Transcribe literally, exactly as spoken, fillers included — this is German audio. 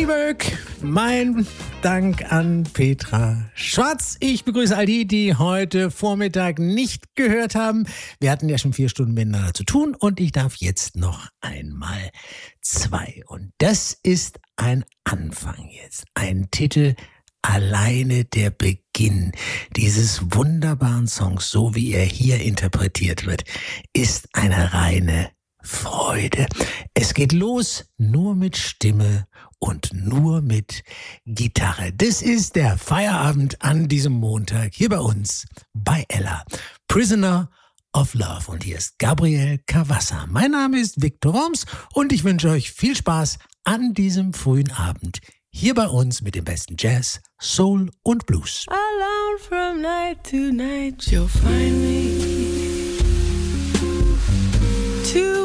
Andy Burke, mein Dank an Petra Schwarz. Ich begrüße all die, die heute Vormittag nicht gehört haben. Wir hatten ja schon vier Stunden miteinander zu tun und ich darf jetzt noch einmal zwei. Und das ist ein Anfang jetzt, ein Titel, alleine der Beginn dieses wunderbaren Songs, so wie er hier interpretiert wird, ist eine reine Freude. Es geht los nur mit Stimme und nur mit Gitarre. Das ist der Feierabend an diesem Montag hier bei uns bei Ella. Prisoner of Love. Und hier ist Gabriel Cavassa. Mein Name ist Viktor Worms und ich wünsche euch viel Spaß an diesem frühen Abend hier bei uns mit dem besten Jazz, Soul und Blues. Alone from night to night, you'll find me. To